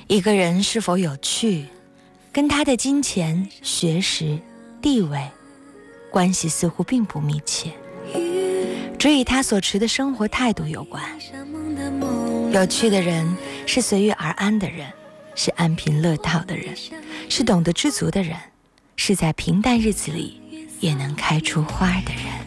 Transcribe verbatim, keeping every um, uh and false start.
一个人是否有趣，跟他的金钱、学识、地位关系似乎并不密切，只与他所持的生活态度有关。有趣的人是随遇而安的人，是安贫乐道的人，是懂得知足的人，是在平淡日子里也能开出花的人。